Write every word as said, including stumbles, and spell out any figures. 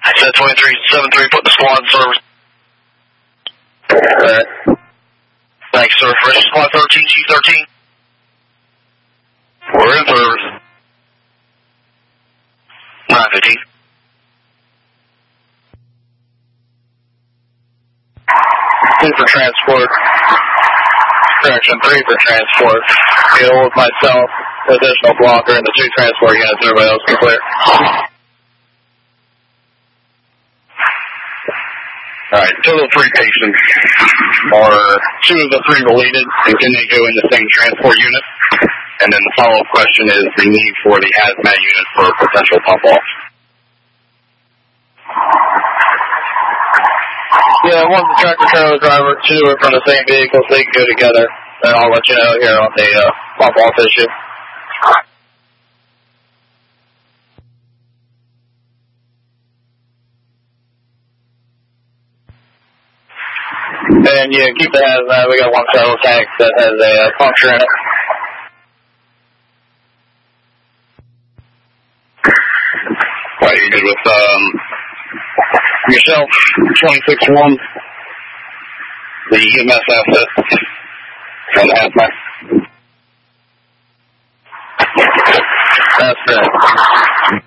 Set twenty-three seven three, put the squad in service. Alright. Thanks, sir. Fresh squad thirteen, G thirteen. We're in service. nine fifteen. Two for transport. Correction, three for transport. Deal with myself, the additional blocker, and the two transport units. Everybody else be clear. Alright, total three patients. Or two of the three related, and can they go in the same transport unit? And then the follow-up question is the need for the hazmat unit for a potential pump-off. Yeah, one's the tractor trailer driver, two are from the same vehicle, so they can go together. And I'll let you know here on the uh, pump-off issue. And yeah, keep the hazmat. We got one shuttle tank that has a uh, puncture in it. Right, you're good with um, yourself, twenty-six one, the E M S asset, and the hazmat. That's it.